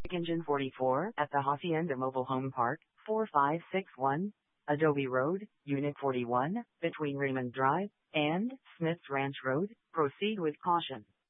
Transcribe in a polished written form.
Engine 44 at the Hacienda Mobile Home Park, 4561 Adobe Road, Unit 41, between Raymond Drive and Smith's Ranch Road. Proceed with caution.